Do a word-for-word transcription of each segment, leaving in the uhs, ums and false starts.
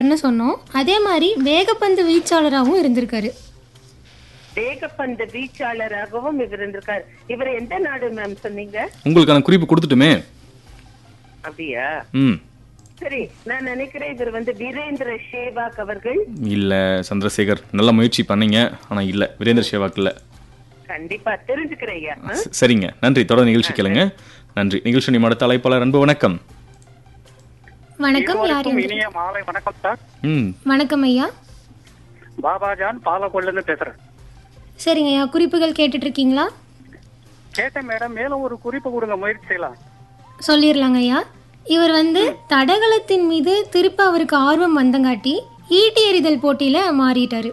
வீரர்னு சொன்னோம். அதே மாதிரி வேகப்பந்து வீச்சாளராகவும் இருந்திருக்காரு. வேகப்பந்து வீச்சாளராகவும் இவர் இருந்திருக்காரு. இவர் எந்த நாடு மேம் சொன்னீங்க? உங்களுக்கான குறிப்பு கொடுத்துட்டுமே. அப்படியா? ம் சரி, நான் நினைக்கிறேன் இவர் வந்து வீரேந்திர சேவாக் அவர்கள். இல்ல சந்திரசேகர், நல்ல முயற்சி பண்ணீங்க, ஆனா இல்ல, வீரேந்திர சேவாக் இல்ல. கண்டிப்பா தெரிஞ்சுக்கிறேன். சரிங்க, நன்றி. தொடர்ந்து நிகழ்ச்சி கேளுங்க. நன்றி. நிகழ்ச்சி நிமிட தலைப்பாளர் அன்பு வணக்கம். வணக்கம். யார்? இனிய மாலை வணக்கம் சார். ம் வணக்கம் ஐயா. பாபாஜான் பாலக்கோட்ல பேசுறேன். சரிங்க ஐயா, குறிப்புகள் கேட்டுட்டு இருக்கீங்களா? கேட்டேன் மேடம், மேலும் ஒரு குறிப்பு கொடுங்க, முயற்சி செய்யலாம். சொல்லிடலாங்க ஐயா. இவர் வந்து தடகளத்தின் மீது திருப்ப அவருக்கு ஆர்வம் வந்தங்காட்டி ஈட்டி எறிதல் போட்டியில மாறிட்டாரு.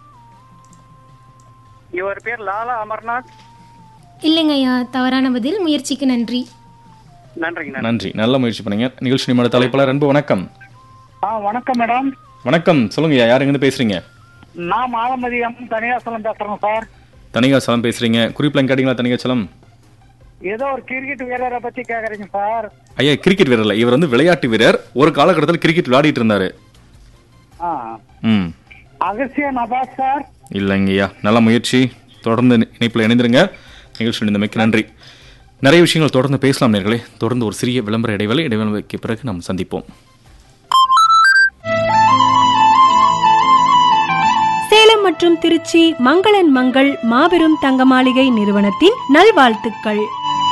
இவர் பேர் லாலா அமர்நாத். இல்லைங்க ஐயா, தவறான பதில். முயற்சிக்கு நன்றி. நன்றிங்க. நன்றி, நல்ல முயற்சி பண்ணீங்க. நிகழ்ச்சி நிமிட தலைப்பாளர் அன்பு வணக்கம். ஆ வணக்கம் மேடம். வணக்கம், சொல்லுங்க. யார் எங்கிருந்து பேசுறீங்க? நான் மாலமதி அம்மன் தனியாசலம் பேசுறேன் சார். தனிகாசலம் பேசுறீங்க. குறிப்பில் கேட்டீங்களா? தனிகாசலம் ஏதோ ஒரு கிரிக்கெட் வீரரை பத்தி கேக்குறீங்க சார். ஐயா, கிரிக்கெட் வீரர், இவர் வந்து விளையாட்டு வீரர். ஒரு காலகட்டத்தில் கிரிக்கெட் விளையாடிட்டு இருந்தாரு. ம் அகசிய நபாஸ் சார். இல்லைங்கய்யா, நல்ல முயற்சி. தொடர்ந்து இணைப்பில் இணைந்திருங்க. நிகழ்ச்சி இணைந்தமைக்கு நன்றி. நிறைய விஷயங்கள் தொடர்ந்து பேசலாம் நேர்களே. தொடர்ந்து ஒரு சிறிய விளம்பர இடைவேளை. இடைவேளைக்கு பிறகு நாம் சந்திப்போம். சேலம் மற்றும் திருச்சி மங்களன் மங்கள் மாபெரும் தங்க மாளிகை நிறுவனத்தின் நல்வாழ்த்துக்கள்.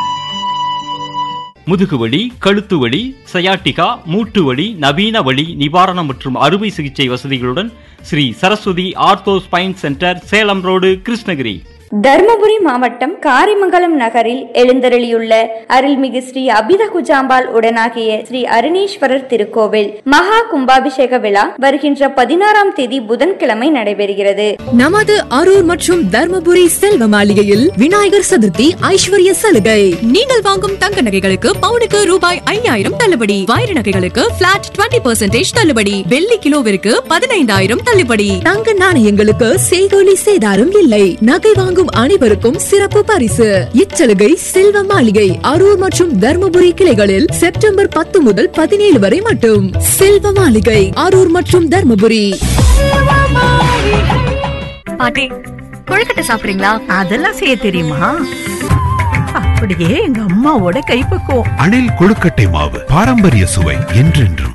முதுகுவலி, கழுத்து வலி, சயாட்டிகா, மூட்டு வலி, நவீன வலி நிவாரணம் மற்றும் அறுவை சிகிச்சை வசதிகளுடன் Sri Saraswati ortho spine centre, Salem road, Krishnagiri. Dharmapuri மாவட்டம் காரிமங்கலம் நகரில் எழுந்தருளியுள்ள அருள்மிகு ஸ்ரீ அபித குஜாம்பாள் உடனாகிய ஸ்ரீ அருணீஸ்வரர் திருக்கோவில் மகா கும்பாபிஷேக விழா வருகின்ற பதினாறாம் தேதி புதன்கிழமை நடைபெறுகிறது. நமது அரூர் மற்றும் தர்மபுரி செல்வ மாளிகையில் விநாயகர் சதுர்த்தி ஐஸ்வர்ய சலுகை. நீங்கள் வாங்கும் தங்க நகைகளுக்கு பவுனுக்கு ரூபாய் ஐயாயிரம் தள்ளுபடி. வைர நகைகளுக்கு பிளாட் இருபது பர்சன்டேஜ் தள்ளுபடி. வெள்ளி கிலோவிற்கு பதினைந்தாயிரம் தள்ளுபடி. தங்க நாணயங்களுக்கு செய்கூலி சேதாரம் இல்லை. நகை வாங்கும் அனைவருக்கும் சிறப்பு பரிசு. இச்சலுகை செல்வ மாளிகை அரூர் மற்றும் தர்மபுரி கிளைகளில் செப்டம்பர் பத்து முதல் பதினேழு வரை மட்டும். செல்வ மாளிகை அரூர் மற்றும் தர்மபுரி. பாட்டி, கொழுக்கட்டை சாப்பிடுறீங்களா? அதெல்லாம் செய்ய தெரியுமா? அப்படியே எங்க அம்மாவோட கைப்பக்குவம். அணில் கொழுக்கட்டை மாவு, பாரம்பரிய சுவை என்றென்றும்.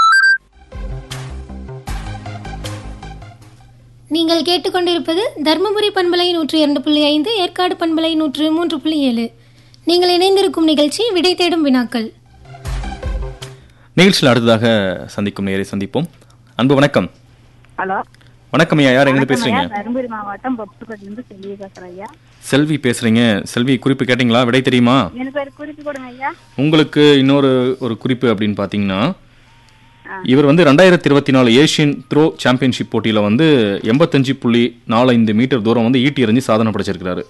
நீங்கள் கேட்டுக்கொண்டிருப்பது தர்மபுரி பண்பலை நூற்றி இரண்டு புள்ளி ஐந்து, ஏற்காடு பண்பலை நூற்று மூன்று புள்ளி ஏழு. நீங்கள் இணைந்திருக்கும் நிகழ்ச்சி விடை தேடும் வினாக்கள். நிகழ்ச்சியில் அடுத்ததாக சந்திக்கும் நேரை சந்திப்போம். அன்பு வணக்கம். ஹலோ, வணக்கம் ஐயா, யார் எங்க பேசுறீங்க? தர்மபுரி மாவட்டம் பப்புக்கட்டிலிருந்து செல்வி பேசுறேன் ஐயா. செல்வி பேசுறீங்க. செல்வி, குறிப்பு கேட்டீங்களா? விடை தெரியுமா? எனக்கு ஒரு குறிப்பு கொடுங்க ஐயா. உங்களுக்கு இன்னொரு ஒரு குறிப்பு அப்படின்னு பாத்தீங்கன்னா, இவர் வந்து ரெண்டாயிரத்தி இருபத்தி நாலு ஏசியன் த்ரோ சாம்பியன்ஷிப் போட்டியில வந்து எண்பத்தஞ்சு புள்ளி நாலஞ்சு மீட்டர் தூரம் வந்து ஈட்டி எறிஞ்சு சாதனை படைச்சிருக்காரு.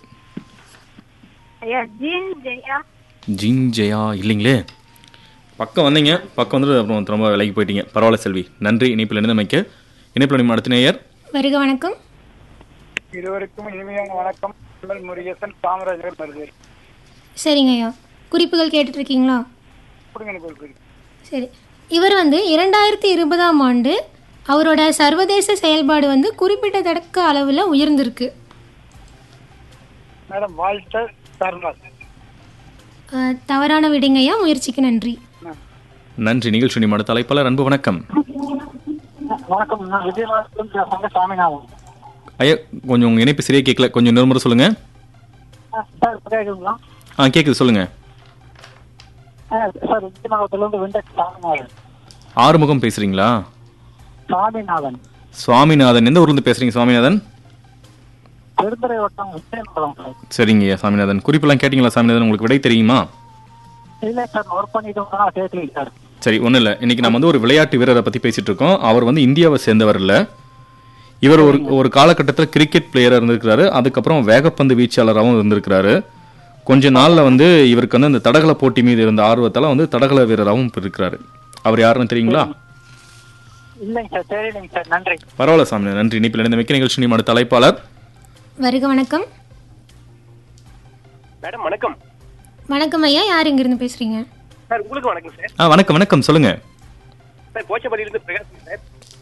ஜின் ஜெயா இல்லைங்களே, பக்கம் வந்தீங்க, பக்கம் வந்து அப்புறம் ரொம்ப விலைக்கு போயிட்டீங்க. பரவாயில்ல செல்வி, நன்றி. இணைப்பில் இணைந்தமைக்கு. இணைப்பில் அடுத்த நேயர். வருக வணக்கம். இருவருக்கும் இனிமையான வணக்கம். முருகேசன், காமராஜர் மருதேரி. சரிங்க ஐயா, குறிப்புகள் கேட்டுட்டு இருக்கீங்களா? கொடுங்க. சரி, இவர் வந்து இரண்டாயிரத்தி இருபதாம் ஆண்டு அவரோட சர்வதேச செயல்பாடு வந்து குறிப்பிடத்தக்க அளவில் உயர்ந்திருக்கு. Madam Walter சர்னாஸ். தவறான விடைங்கய்யா. முயற்சிக்கு நன்றி. நன்றி. நிகழ்ச்சி நிமிட தலைப்பாளர் அன்பு வணக்கம். வணக்கம், நான் விஜயநாதன் பேசுறேன். சாமிநாதன். ஐயா, கொஞ்சம் உங்க இணைப்பு சரியா கேட்கல, கொஞ்சம் நிர்மலை சொல்லுங்க. சார் கேக்குதுங்களா? ஆ கேக்குது, சொல்லுங்க. சார், விஜயநாதத்துல இருந்து சாமிநாதன். ஆறுமுகம் பேசுறீங்களா? சாமிநாதன். சுவாமிநாதன், எந்த ஊர்ல இருந்து பேசுறீங்க சுவாமிநாதன்? பெருந்துறை வட்டம் விஜயநாதன். சரிங்க சாமிநாதன், குறிப்பெல்லாம் கேட்டீங்களா சாமிநாதன்? உங்களுக்கு விடை தெரியுமா? இல்ல சார், ஒர்க் பண்ணிட்டோம் கேட்கல சார். சரி, ஒன்றும் இல்லை. இன்னைக்கு நம்ம வந்து ஒரு விளையாட்டு வீரரை பற்றி பேசிட்டு இருக்கோம். அவர் வந்து இந்தியாவை சேர்ந்தவர் இல்லை. இவர் ஒரு ஒரு காலகட்டத்தில் கிரிக்கெட் பிளேயராக இருந்திருக்கிறாரு. அதுக்கப்புறம் வேகப்பந்து வீச்சாளராகவும் இருந்திருக்கிறாரு. கொஞ்ச நாளில் வந்து இவருக்கு வந்து அந்த தடகள போட்டி மீது இருந்த ஆர்வத்தால் வந்து தடகள வீரராகவும் இருக்கிறாரு. அவர் யாருன்னு தெரியுங்களா? பரவாயில்ல சாமி, நன்றி. இணைப்பில் இணைந்த மிக்க நிகழ்ச்சி நிமிட தலைப்பாளர். வருக வணக்கம். மேடம் வணக்கம். வணக்கம் ஐயா, யார் எங்க இருந்து பேசுறீங்க? சார் உங்களுக்கு வணக்கம் சார். ஆ வணக்கம் வணக்கம், சொல்லுங்க சார். கோச்சபள்ளியிலிருந்து பிரகாஷ் சார்.